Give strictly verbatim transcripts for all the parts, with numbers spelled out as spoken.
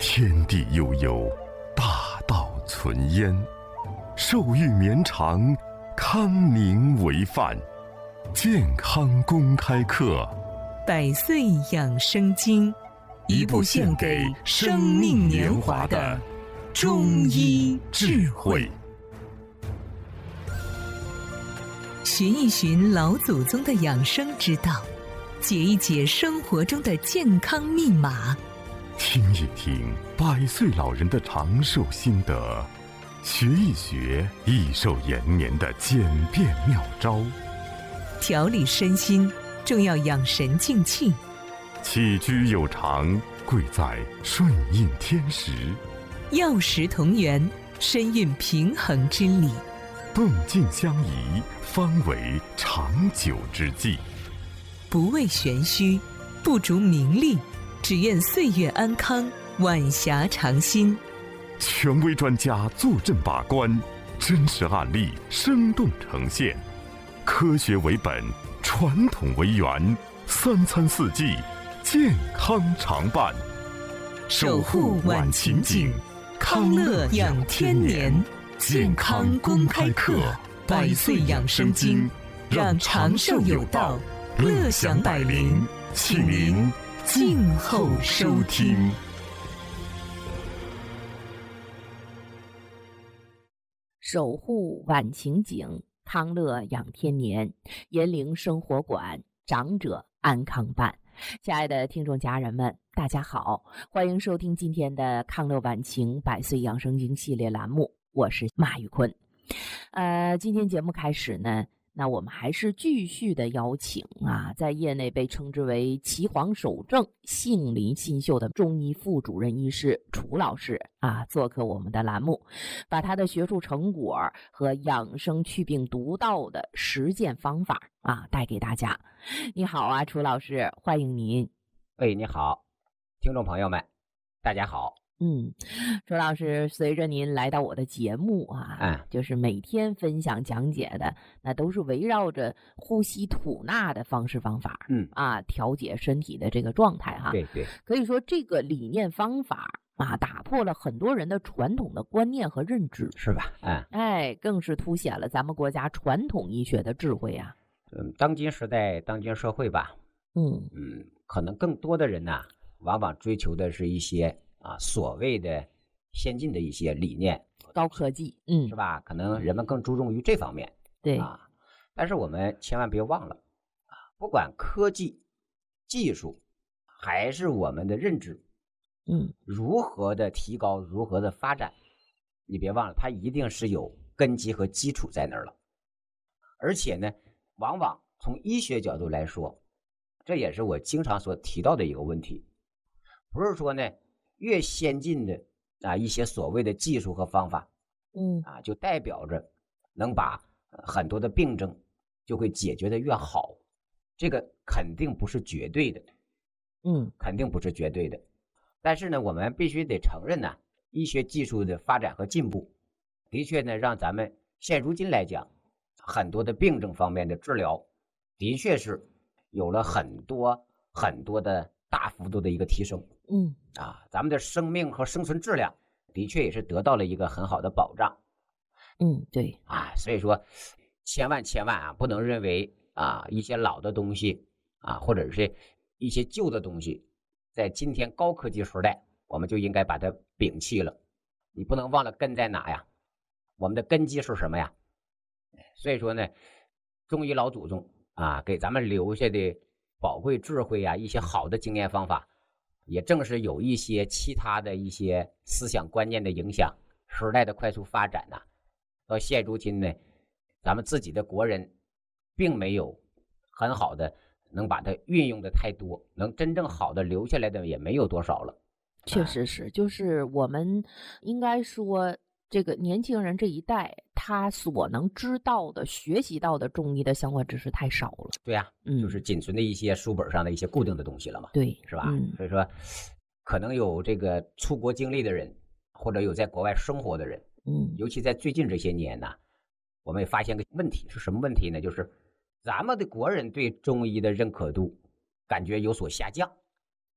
天地悠悠，大道存焉。寿欲绵长，康宁为范。健康公开课， 百岁养生经，一部献给生命年华的中医智慧。寻一寻老祖宗的养生之道，解一解生活中的健康密码， 听一听百岁老人的长寿心得，学一学益寿延年的简便妙招。 调理身心，重要养神静气。 起居有常，贵在顺应天时。 药食同源，身运平衡之理。 动静相宜，方为长久之计。 不为玄虚，不逐名利，只愿岁月安康，晚霞长新。 权威专家坐镇把关，真实案例生动呈现，科学为本，传统为源，三餐四季健康常伴。 守护晚晴景，康乐养天年。健康公开课，百岁养生经，让长寿有道，乐享百龄，请您静候收听。 守护晚晴景，康乐养天年，延龄生活馆，长者安康办。亲爱的听众家人们，大家好，欢迎收听今天的康乐晚晴百岁养生经系列栏目，我是马玉坤。呃，今天节目开始呢，那我们还是继续的邀请啊，在业内被称之为岐黄首正、杏林新秀的中医副主任医师楚老师啊，做客我们的栏目，把他的学术成果和养生祛病独到的实践方法啊带给大家。你好啊，楚老师，欢迎您。 喂，你好，听众朋友们，大家好。 嗯，楚老师，随着您来到我的节目啊， 嗯， 就是每天分享讲解的，那都是围绕着呼吸吐纳的方式方法， 嗯啊，调节身体的这个状态哈。 对对， 可以说这个理念方法啊，打破了很多人的传统的观念和认知， 是吧？嗯， 哎，更是凸显了咱们国家传统医学的智慧啊。 嗯，当今时代，当今社会吧， 嗯嗯，可能更多的人呐、啊，往往追求的是一些。啊，所谓的先进的一些理念， 高科技，嗯， 是吧？可能人们更注重于这方面， 对啊。但是我们千万别忘了啊，不管科技、技术，还是我们的认知， 嗯， 如何的提高，如何的发展，你别忘了，它一定是有根基和基础在那儿了。而且呢，往往从医学角度来说，这也是我经常所提到的一个问题，不是说呢。越先进的啊一些所谓的技术和方法， 嗯啊，就代表着能把很多的病症就会解决的越好，这个肯定不是绝对的， 嗯， 肯定不是绝对的。但是呢，我们必须得承认呢，医学技术的发展和进步，的确呢，让咱们现如今来讲，很多的病症方面的治疗，的确是有了很多很多的大幅度的一个提升。 嗯啊，咱们的生命和生存质量的确也是得到了一个很好的保障。 嗯，对啊，所以说千万千万啊，不能认为啊一些老的东西啊，或者是一些旧的东西，在今天高科技时代，我们就应该把它摒弃了。你不能忘了根在哪呀？我们的根基是什么呀？所以说呢，中医老祖宗啊，给咱们留下的宝贵智慧呀，一些好的经验方法。也正是有一些其他的一些思想观念的影响，时代的快速发展呐、啊，到现如今呢，咱们自己的国人并没有很好的能把它运用的太多，能真正好的留下来的也没有多少了。 确实是，就是我们应该说，这个年轻人这一代，他所能知道的、学习到的中医的相关知识太少了。 对呀、啊，嗯，就是仅存的一些书本上的一些固定的东西了嘛。 对， 是吧？ 嗯， 所以说，可能有这个出国经历的人，或者有在国外生活的人， 嗯， 尤其在最近这些年呢，我们也发现个问题，是什么问题呢？就是咱们的国人对中医的认可度感觉有所下降。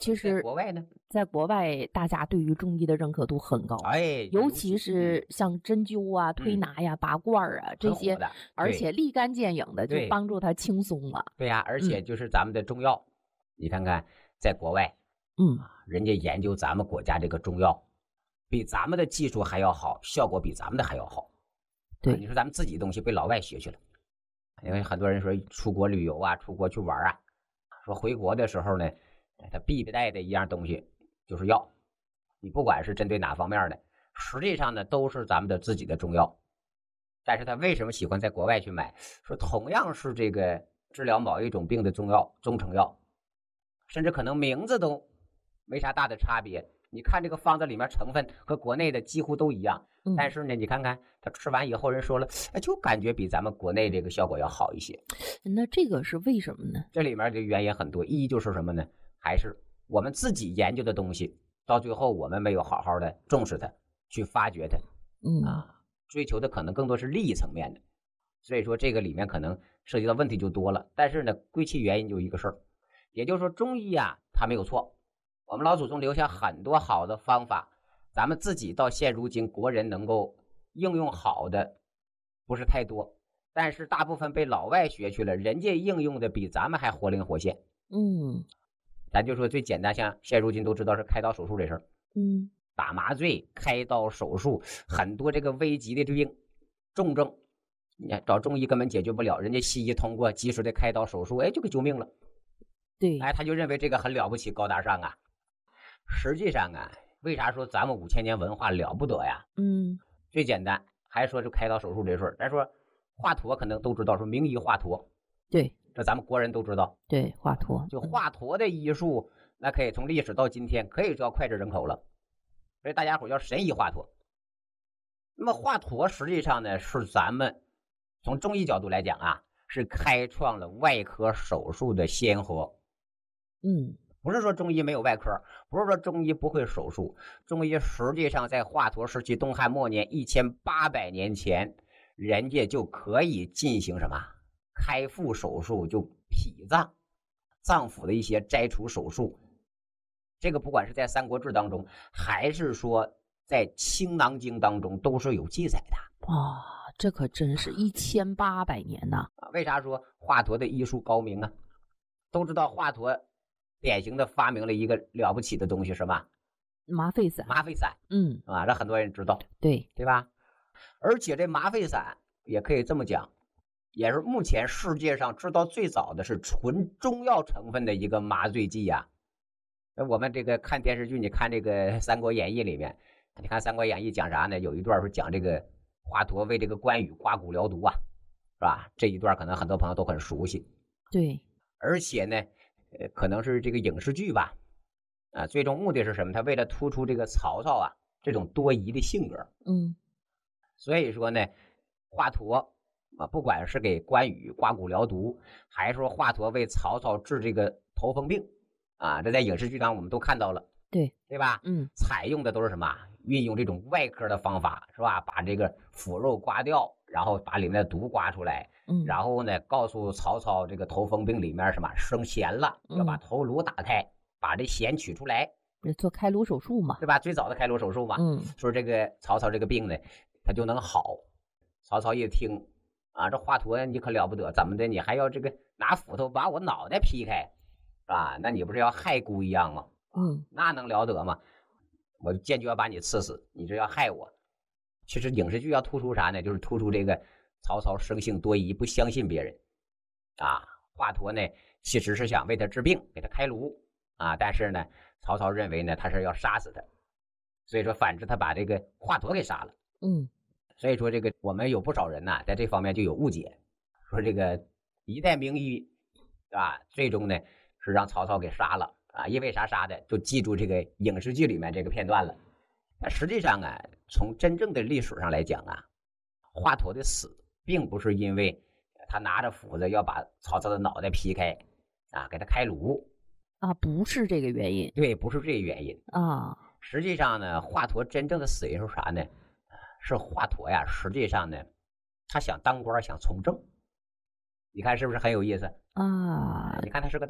其实在国外呢， 在国外大家对于中医的认可度很高， 哎， 尤其是像针灸啊、推拿呀、拔罐啊这些，而且立竿见影的就帮助他轻松了。 对呀，而且就是咱们的中药，你看看在国外， 嗯， 人家研究咱们国家这个中药，比咱们的技术还要好，效果比咱们的还要好。 对， 你说咱们自己的东西被老外学去了，因为很多人说出国旅游啊，出国去玩啊，说回国的时候呢，他必带的一样东西就是药，你不管是针对哪方面的，实际上呢都是咱们的自己的中药。但是他为什么喜欢在国外去买？说同样是这个治疗某一种病的中药、中成药，甚至可能名字都没啥大的差别。你看这个方子里面成分和国内的几乎都一样， 嗯、 但是呢，你看看他吃完以后，人说了，哎，就感觉比咱们国内这个效果要好一些。 那这个是为什么呢？ 这里面的原因很多，一就是什么呢？还是我们自己研究的东西，到最后我们没有好好的重视它，去发掘它， 嗯啊，追求的可能更多是利益层面的，所以说这个里面可能涉及到问题就多了。但是呢，归其原因就一个事儿，也就是说中医啊，它没有错。我们老祖宗留下很多好的方法，咱们自己到现如今国人能够应用好的不是太多，但是大部分被老外学去了，人家应用的比咱们还活灵活现。 嗯， 咱就说最简单，像现如今都知道是开刀手术这事儿， 嗯， 打麻醉、开刀手术，很多这个危急的病、重症，你看找中医根本解决不了，人家西医通过及时的开刀手术，哎，就给救命了。 对， 哎，他就认为这个很了不起、高大上啊。实际上啊，为啥说咱们五千年文化了不得呀？ 嗯， 最简单，还说是开刀手术这事儿。咱说华佗可能都知道，说名医华佗， 对， 这咱们国人都知道。 对，华佗， 就华佗的医术，那可以从历史到今天，可以说脍炙人口了。所以大家伙叫神医华佗。那么华佗实际上呢，是咱们从中医角度来讲啊，是开创了外科手术的先河。 嗯。 不是说中医没有外科，不是说中医不会手术，中医实际上在华佗时期东汉末年一千八百年前，人家就可以进行什么开腹手术，就脾脏脏腑的一些摘除手术。这个不管是在《三国志》当中，还是说在《青囊经》当中，都是有记载的。 哇、哦，这可真是一千八百年呐！ 为啥说华佗的医术高明啊？都知道华佗典型的发明了一个了不起的东西，什么？ 麻沸散。 麻沸散， 嗯， 啊，这很多人知道， 对对吧？而且这麻沸散也可以这么讲，也是目前世界上知道最早的是纯中药成分的一个麻醉剂呀、啊。我们这个看电视剧，你看这个《三国演义》里面，你看《三国演义》讲啥呢？有一段是讲这个华佗为这个关羽刮骨疗毒啊，是吧？这一段可能很多朋友都很熟悉。 对， 而且呢。呃，可能是这个影视剧吧，啊，最终目的是什么？他为了突出这个曹操啊这种多疑的性格， 嗯， 所以说呢，华佗啊，不管是给关羽刮骨疗毒，还是说华佗为曹操治这个头风病，啊，这在影视剧上我们都看到了， 对， 对吧？ 嗯， 采用的都是什么？运用这种外科的方法，是吧？把这个腐肉刮掉，然后把里面的毒刮出来。 嗯， 然后呢，告诉曹操这个头风病里面什么生痫了，要把头颅打开，嗯、把这痫取出来， 做开颅手术嘛， 对吧？最早的开颅手术嘛， 嗯， 说这个曹操这个病呢，他就能好。曹操一听啊，这华佗你可了不得，怎么的？你还要这个拿斧头把我脑袋劈开，啊？那你不是要害姑一样吗？ 嗯， 那能了得吗？我坚决要把你刺死，你这要害我。其实影视剧要突出啥呢？就是突出这个曹操生性多疑，不相信别人啊。华佗呢其实是想为他治病，给他开颅啊，但是呢曹操认为呢他是要杀死他，所以说反之他把这个华佗给杀了。 嗯， 所以说这个我们有不少人呐在这方面就有误解，说这个一代名医啊，最终呢是让曹操给杀了啊。因为啥杀的？就记住这个影视剧里面这个片段了。那实际上啊，从真正的历史上来讲啊，华佗的死并不是因为他拿着斧子要把曹操的脑袋劈开啊，给他开颅啊，不是这个原因。 对，不是这个原因啊。 实际上呢，华佗真正的死因是啥呢？是华佗呀，实际上呢，他想当官，想从政。你看是不是很有意思啊？ 你看他是个大夫，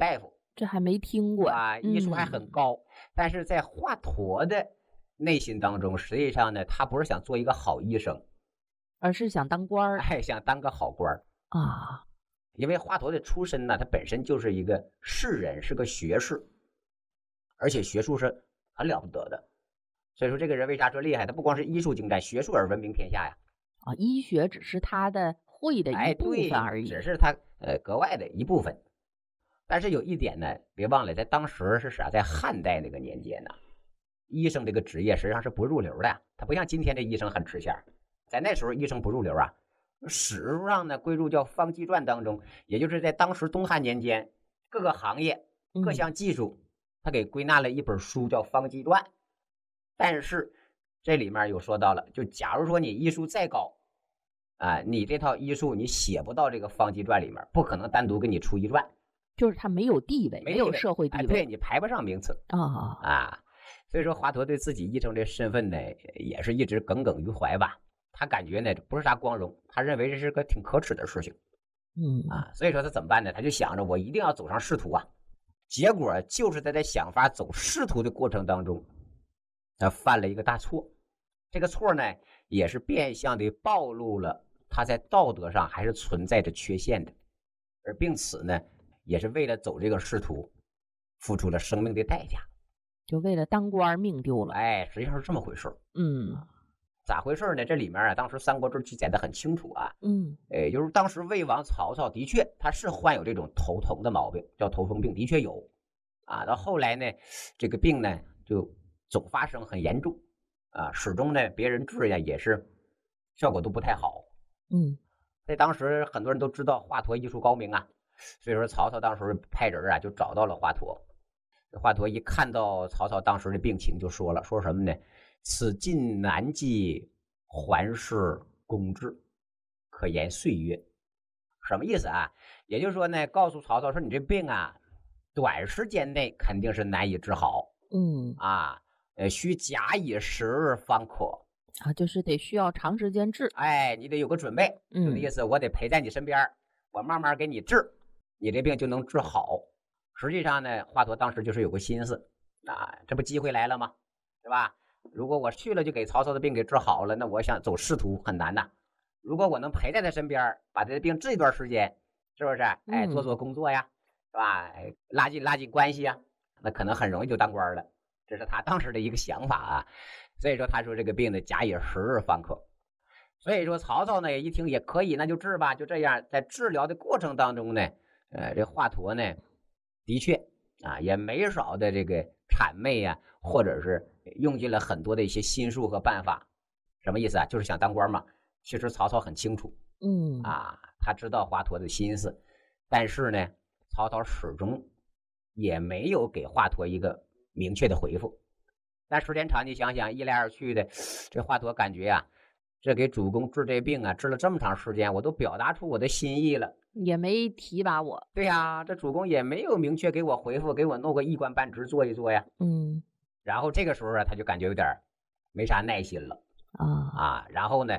这还没听过啊，医术还很高。嗯、但是在华佗的内心当中，实际上呢，他不是想做一个好医生， 而是想当官儿， 哎，想当个好官儿啊。 因为华佗的出身呢，他本身就是一个士人，是个学士，而且学术是很了不得的。所以说，这个人为啥说厉害？他不光是医术精湛，学术而闻名天下呀。 啊，医学只是他的会的一部分而已， 哎、只是他呃格外的一部分。但是有一点呢，别忘了，在当时是啥？在汉代那个年间呢，医生这个职业实际上是不入流的，他不像今天这医生很吃香。在那时候，医生不入流啊。史书上呢，归入叫《方剂传》当中，也就是在当时东汉年间，各个行业、各项技术，嗯、他给归纳了一本书，叫《方剂传》。但是这里面有说到了，就假如说你医术再高，啊，你这套医术你写不到这个《方剂传》里面，不可能单独给你出一传。 就是他没有地位， 没有社会地位， 哎、对你排不上名次啊、哦、 啊。所以说，华佗对自己医生这身份呢，也是一直耿耿于怀吧。他感觉呢，不是啥光荣，他认为这是个挺可耻的事情， 嗯啊，所以说他怎么办呢？他就想着我一定要走上仕途啊。结果就是在他想法走仕途的过程当中，他犯了一个大错。这个错呢，也是变相的暴露了他在道德上还是存在着缺陷的，而并此呢，也是为了走这个仕途，付出了生命的代价， 就为了当官命丢了。 哎，实际上是这么回事。 嗯。 咋回事呢？这里面啊，当时《三国志》记载的很清楚啊。 嗯， 呃，就是当时魏王曹操的确他是患有这种头疼的毛病，叫头风病，的确有啊。到后来呢，这个病呢就总发生很严重啊，始终呢别人治呀也是效果都不太好。 嗯， 在当时很多人都知道华佗医术高明啊，所以说曹操当时派人啊就找到了华佗。华佗一看到曹操当时的病情，就说了，说什么呢？此尽难计，还是公治，可言岁月。什么意思啊？也就是说呢，告诉曹操说，你这病啊，短时间内肯定是难以治好。 嗯啊，呃，需假以时日方可。 啊，就是得需要长时间治。 哎，你得有个准备。嗯，就那意思，我得陪在你身边，我慢慢给你治，你这病就能治好。实际上呢，华佗当时就是有个心思啊，这不机会来了吗？是吧？如果我去了就给曹操的病给治好了，那我想走仕途很难呐。如果我能陪在他身边，把他的病治一段时间，是不是？哎，做做工作呀，是吧？哎，拉近拉近关系啊，那可能很容易就当官了。这是他当时的一个想法啊。所以说，他说这个病呢，假以时日方可。所以说，曹操呢一听也可以，那就治吧。就这样，在治疗的过程当中呢，呃，这华佗呢，的确啊，也没少的这个谄媚啊，或者是用尽了很多的一些心术和办法。什么意思啊？就是想当官嘛。其实曹操很清楚， 嗯啊，他知道华佗的心思，但是呢，曹操始终也没有给华佗一个明确的回复。但时间长，你想想，一来二去的，这华佗感觉啊，这给主公治这病啊，治了这么长时间，我都表达出我的心意了， 也没提拔我。 对呀，这主公也没有明确给我回复，给我弄个一官半职做一做呀。 嗯， 然后这个时候啊，他就感觉有点没啥耐心了。 啊啊，然后呢，